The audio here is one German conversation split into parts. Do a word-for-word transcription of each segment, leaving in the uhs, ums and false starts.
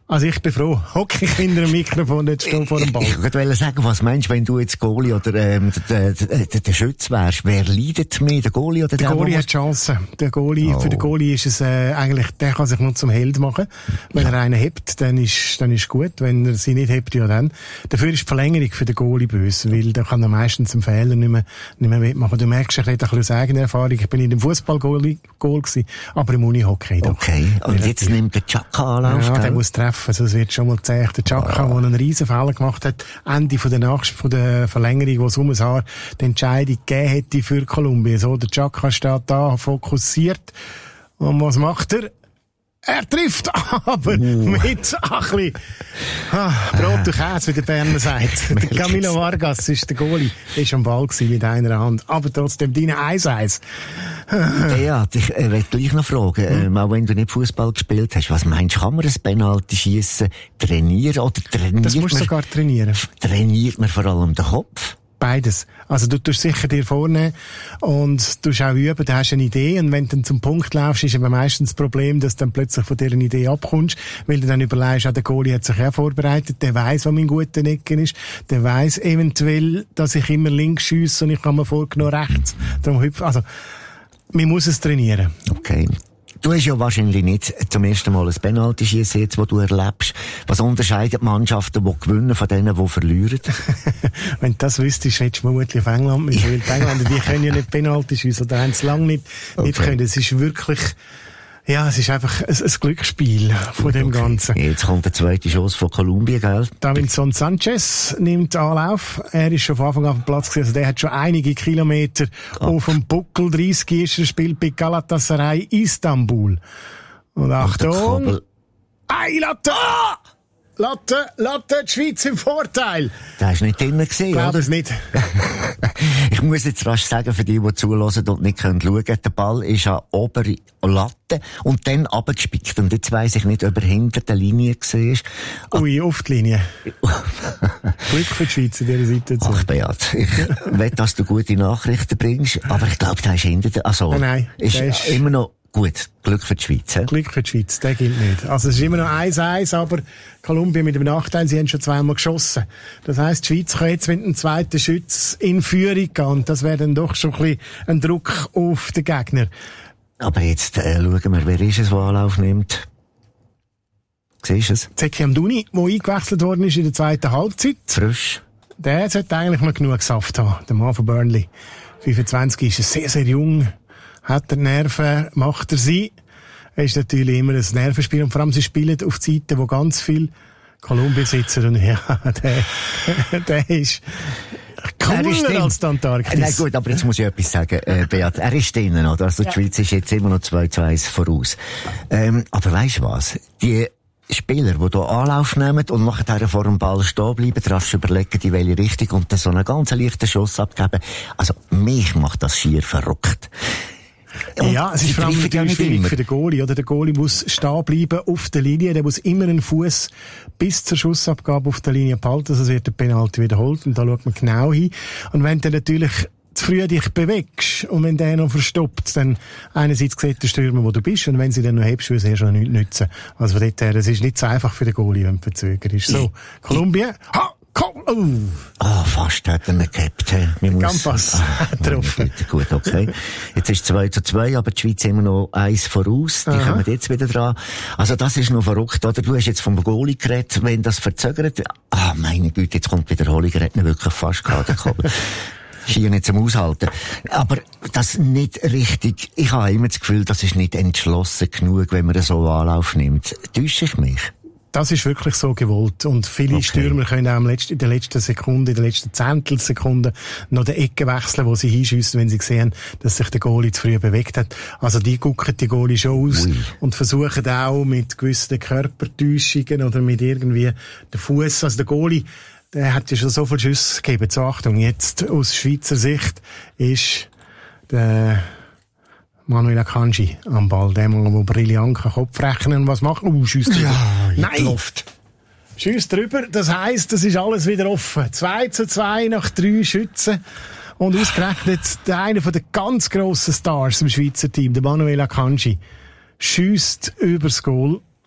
Also ich bin froh, hocke ich hinter dem Mikrofon, nicht stehe vor dem Ball. Ich wollte sagen, was meinst du, wenn du jetzt Goalie oder ähm, der, der, der, der Schütz wärst? Wer leidet mehr, der Goalie oder der? Der Goalie hat Chancen. Der Goalie, oh. Für den Goalie ist es äh, eigentlich, der kann sich nur zum Held machen. Wenn ja. er einen hebt, dann ist dann ist gut. Wenn er sie nicht hebt, ja dann. Dafür ist die Verlängerung für den Goalie böse, weil der kann er meistens einen Fehler nicht mehr, nicht mehr mitmachen. Du merkst, ich rede ein bisschen aus eigener Erfahrung. Ich bin in dem Fußball-Goal gewesen, aber im Unihockey doch. Okay. Und jetzt nimmt der Chaka Anlauf. Ja, der muss treffen. Also es wird schon mal zäh. Der Chaka, der oh. einen riesen Fehler gemacht hat, Ende von der Nach- von der Verlängerung, wo Summershaar die Entscheidung gegeben hätte für Kolumbien. So, der Chaka steht da, fokussiert. Und was macht er? Er trifft, aber uh. mit ein bisschen ah, Brot und Käse, wie der Berner sagt. Der Camilo Vargas ist der Goalie, ist am Ball gewesen mit einer Hand. Aber trotzdem, deine eins eins. Ja, ich äh, will gleich noch fragen, hm. äh, auch wenn du nicht Fußball gespielt hast, was meinst du, kann man ein Penalty schiessen trainieren oder trainiert Das musst du sogar trainieren. Trainiert man vor allem den Kopf? Beides. Also du tust sicher dir vornehmen und du auch üben, du hast eine Idee und wenn du dann zum Punkt laufst, ist aber meistens das Problem, dass du dann plötzlich von dieser Idee abkommst, weil du dann überlegst, ah, der Goalie hat sich ja vorbereitet, der weiss, was mein guter Ecken ist, der weiss eventuell, dass ich immer links schiesse und ich kann mir vorgenommen rechts. Darum hüpfen. Also, man muss es trainieren. Okay. Du hast ja wahrscheinlich nicht zum ersten Mal ein Penalty-Schiessen jetzt, das du erlebst. Was unterscheidet Mannschaften, die gewinnen, von denen, die verlieren? Wenn du das wüsstest, hättest du vermutlich auf England mit. Weil die Engländer, die können ja nicht Penalty schiessen, oder haben es lange nicht, okay. nicht können. Es ist wirklich, ja, es ist einfach ein, ein Glücksspiel von dem okay. Ganzen. Jetzt kommt der zweite Schuss von Kolumbien, gell? Davinson Sanchez nimmt Anlauf. Er ist schon von Anfang an auf dem Platz gewesen. Also der hat schon einige Kilometer Ab. auf dem Buckel. dreißig ist er, spielt bei Galatasaray Istanbul. Und Achtung! Ei, Latte! Ah! Latte, Latte, die Schweiz im Vorteil. Der ist nicht drinnen gesehen, oder? Ich glaube es nicht. Ich muss jetzt rasch sagen, für die, die zuhören und nicht können schauen, der Ball ist an obere Latte und dann runtergespickt. Und jetzt weiss ich nicht, ob er hinter der Linie gesehen war. Ui, auf die Linie. Glück für die Schweiz in dieser Situation. Ach, Beat, ich will, dass du gute Nachrichten bringst, aber ich glaube, der ist hinter der, also, nein, nein, ist, ist immer noch gut. Glück für die Schweiz, he? Glück für die Schweiz, der gilt nicht. Also es ist immer noch eins eins, aber Kolumbien mit dem Nachteil, sie haben schon zweimal geschossen. Das heisst, die Schweiz kann jetzt mit dem zweiten Schütz in Führung gehen. Und das wäre dann doch schon ein bisschen ein Druck auf den Gegner. Aber jetzt äh, schauen wir, wer ist es, der Anlauf nimmt. Siehst du es? Zeki Amdouni, der eingewechselt worden ist in der zweiten Halbzeit. Frisch. Der sollte eigentlich noch genug Saft haben, der Mann von Burnley. fünfundzwanzig ist er sehr, sehr jung. Hat er Nerven, macht er sie. Er ist natürlich immer ein Nervenspiel und vor allem sie spielen auf Zeiten, wo ganz viel Kolumbien sitzen und ja, der, der ist cooler als die Antarktis. Nein, gut, aber jetzt muss ich etwas sagen, äh, Beat. Er ist drinnen, oder? Also die ja. Schweiz ist jetzt immer noch zwei zu eins voraus. Ähm, aber weisst du was? Die Spieler, die hier Anlauf nehmen und nachher vor dem Ball stehen bleiben, rasch überlegen, in welche Richtung und dann so einen ganz leichten Schuss abgeben. Also, mich macht das schier verrückt. Und ja, es ist vor allem natürlich schwierig für den Goalie, oder? Der Goalie muss stehen bleiben auf der Linie, der muss immer einen Fuß bis zur Schussabgabe auf der Linie behalten, sonst wird der Penalty wiederholt und da schaut man genau hin. Und wenn du natürlich zu früh dich bewegst und wenn der noch verstoppt, dann einerseits sieht der Stürmer, wo du bist und wenn sie dann noch hebst, will es eh schon nichts nützen. Also von dort her, es ist nicht so einfach für den Goalie, wenn du verzögert ist. So, Kolumbien, ha! Oh. Ah, oh, fast hat er ihn gehabt. Campos ah, getroffen. Gut, okay. Jetzt ist zwei zu zwei, aber die Schweiz immer noch eins voraus. Die Aha. kommen jetzt wieder dran. Also das ist noch verrückt, oder? Du hast jetzt vom Goalie geredet, wenn das verzögert. Ah, meine Güte, jetzt kommt Wiederholung. Er hat ihn wirklich fast gehabt. Schier nicht zum Aushalten. Aber das nicht richtig. Ich habe immer das Gefühl, das ist nicht entschlossen genug, wenn man so Anlauf nimmt. Täusche ich mich? Das ist wirklich so gewollt. Und viele okay. Stürmer können auch in der letzten Sekunde, in der letzten Zehntelsekunde noch die Ecke wechseln, wo sie hinschiessen, wenn sie sehen, dass sich der Goalie zu früh bewegt hat. Also die gucken die Goalie schon aus Ui. und versuchen auch mit gewissen Körpertäuschungen oder mit irgendwie den Fuß. Also der Goalie, der hat ja schon so viele Schüsse gegeben. So, Achtung, jetzt aus Schweizer Sicht ist der Manuel Akanji am Ball, der mal, der brillant kann Kopf rechnen und was macht. Uh, schießt drüber. Ja, Nein! Luft. Schießt drüber. Das heisst, das ist alles wieder offen. zwei zu zwei nach drei Schützen. Und ausgerechnet der einer von den ganz grossen Stars im Schweizer Team, der Manuel Akanji, schiesst übers Goal.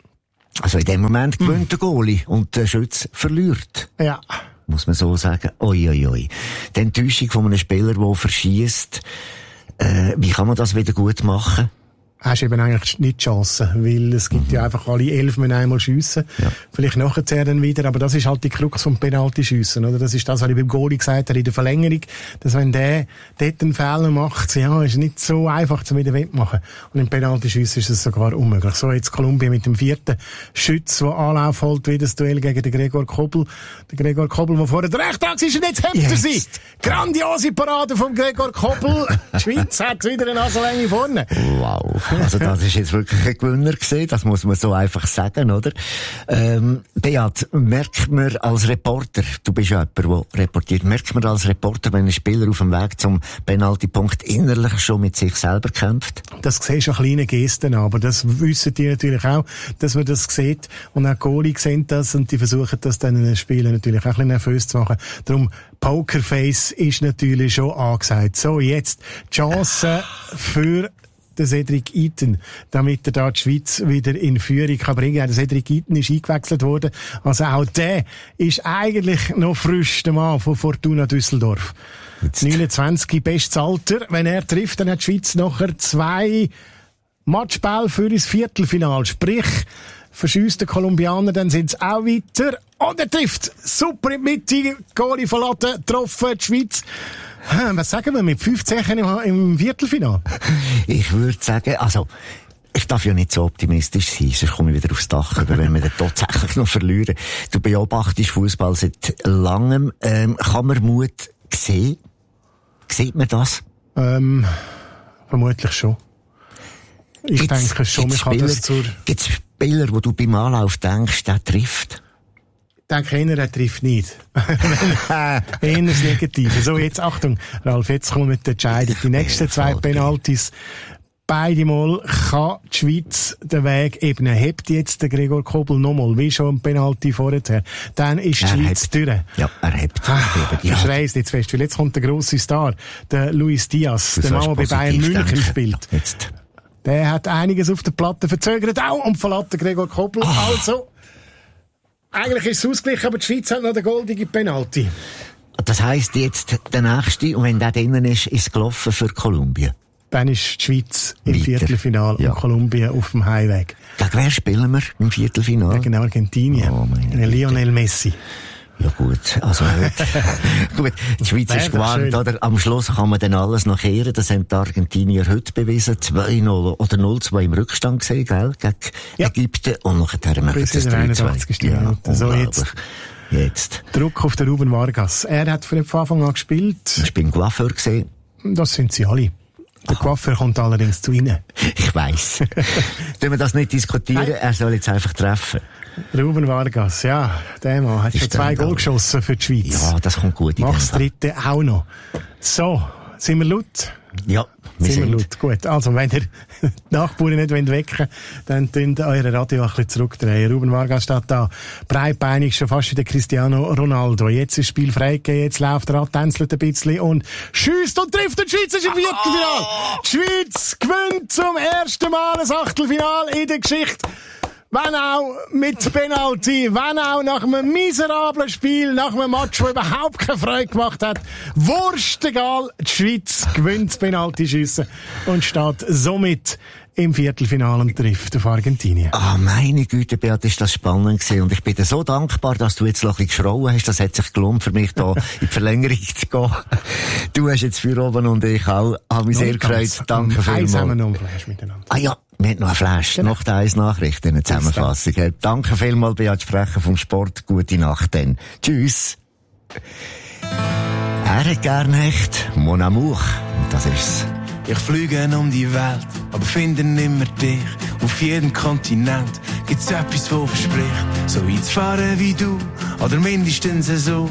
Also in dem Moment gewinnt mm. der Goalie und der Schütz verliert. Ja. Muss man so sagen. Oi, oi, oi. Die Enttäuschung von einem Spieler, der verschießt, äh, wie kann man das wieder gut machen? Hast eben eigentlich nicht die Chance, weil es gibt mhm. ja einfach alle elf müssen einmal schiessen. Ja. Vielleicht nachher dann wieder, aber das ist halt die Krux vom Penalty-Schiessen, oder? Das ist das, was ich beim Goalie gesagt habe in der Verlängerung, dass wenn der dort einen Fehler macht, ja, ist nicht so einfach zu wieder wettmachen. Und im Penalty-Schiessen ist es sogar unmöglich. So jetzt Kolumbien mit dem vierten Schütz, der Anlauf holt, wie das Duell gegen den Gregor Kobel. Der Gregor Kobel, der vorher der Rechtachs ist und jetzt hebt er sie. Grandiose Parade vom Gregor Kobel. Die Schweiz hat wieder eine Nasenlänge vorne. Wow. Also das ist jetzt wirklich ein Gewinner gewesen, das muss man so einfach sagen, oder? Ähm, Beat, merkt man als Reporter, du bist ja jemand, der reportiert, merkt man als Reporter, wenn ein Spieler auf dem Weg zum Penaltypunkt innerlich schon mit sich selber kämpft? Das siehst du an kleinen Gesten, aber das wissen die natürlich auch, dass man das sieht. Und auch Goalie sehen das und die versuchen das dann in den Spielen natürlich auch ein bisschen nervös zu machen. Darum, Pokerface ist natürlich schon angesagt. So, jetzt die Chance für der Cedric Itten, damit er da die Schweiz wieder in Führung kann bringen kann. Der Cedric Itten ist eingewechselt worden. Also auch der ist eigentlich noch frisch, der Mann von Fortuna Düsseldorf. Jetzt. neunundzwanzig, bestes Alter. Wenn er trifft, dann hat die Schweiz nachher zwei Matchbälle für das Viertelfinale. Sprich, verschießt der Kolumbianer, dann sind es auch weiter. Und er trifft. Super in die Mitte. Goalie verlassen, getroffen, die Schweiz. Was sagen wir mit fünfzehn im Viertelfinale? Ich würde sagen, also, ich darf ja nicht so optimistisch sein, sonst komme ich wieder aufs Dach, aber wenn wir dann tatsächlich noch verlieren. Du beobachtest Fußball seit langem. Ähm, kann man Mut sehen? Sieht man das? Ähm, vermutlich schon. Ich gibt's, denke schon, man kann das zur... Gibt es Spieler, wo du beim Anlauf denkst, der trifft? Ich denke, einer, der trifft nicht. Eher das Negative. So, jetzt Achtung, Ralf, jetzt kommen wir mit der Entscheidung. Die nächsten zwei Penalties, beide Mal kann die Schweiz den Weg ebnen. Hebt jetzt der Gregor Kobel nochmal, wie schon ein Penalty vorher. Dann ist die er Schweiz hebt. durch. Ja, er hebt. Ah, ja. Ich schreie es nicht fest, weil jetzt kommt der grosse Star, der Luis Diaz, der Mann, der bei Bayern München denken. spielt. Ja, jetzt. Der hat einiges auf der Platte verzögert auch und verlässt den Gregor Kobel. Oh. Also, eigentlich ist es ausgeglichen, aber die Schweiz hat noch den goldigen Penalty. Das heisst jetzt der nächste, und wenn der drinnen ist, ist es gelaufen für Kolumbien. Dann ist die Schweiz im Weiter. Viertelfinale ja. und Kolumbien auf dem Heimweg. Gegen wer spielen wir im Viertelfinale? Gegen Argentinien. Oh, Lionel Messi. Ja gut, also gut, die Schweiz ist gewarnt, oder? Am Schluss kann man dann alles noch kehren, das haben die Argentinier heute bewiesen, zwei null oder null zwei im Rückstand gesehen, gell, gegen ja. Ägypten, und nachher machen das drei zwei. Ja, so jetzt. Jetzt. Druck auf den Ruben Vargas. Er hat von Anfang an gespielt. Ich bin Coiffeur gesehen. Das sind sie alle. Der Coiffeur kommt allerdings zu Ihnen. Ich weiss. Dürfen wir das nicht diskutieren? Nein. Er soll jetzt einfach treffen. Ruben Vargas, ja, der Mann hat schon zwei Goal geschossen für die Schweiz. Ja, das kommt gut in Macht das dritte auch noch. So, sind wir laut? Ja, wir sind. sind wir laut. Gut, also wenn ihr die Nachbarn nicht wecken wollt, dann könnt ihr eure Radio ein bisschen zurückdrehen. Ruben Vargas steht da, breitbeinig, schon fast wie der Cristiano Ronaldo. Jetzt ist das Spiel freigegeben, jetzt läuft er an, tänzelt ein bisschen und schiesst und trifft, und die Schweiz ist im Viertelfinale. Die Schweiz gewinnt zum ersten Mal ein Achtelfinale in der Geschichte. Wenn auch mit Penalty, wenn auch nach einem miserablen Spiel, nach einem Match, das überhaupt keine Freude gemacht hat. Wurscht egal, die Schweiz gewinnt das Penalty-Schiessen und steht somit im Viertelfinale und trifft auf Argentinien. Ah, meine Güte, Beat, ist das spannend gewesen. Und ich bin dir so dankbar, dass du jetzt noch ein bisschen geschrauen hast. Das hat sich gelohnt für mich, da in die Verlängerung zu gehen. Du hast jetzt für oben und ich auch. Habe mich sehr gefreut. Danke vielmals. Eins haben wir noch ein Flash miteinander. Ah ja, wir haben noch ein Flash. Genau. Noch eins Nachricht in der Zusammenfassung. Danke vielmals, Beat, Sprecher vom Sport. Gute Nacht dann. Tschüss. Er hat gern echt Mon Amour. Das ist's. Ich fliege um die Welt, aber finde nimmer dich. Auf jedem Kontinent gibt's etwas, wo verspricht, so weit zu fahren wie du, oder mindestens so.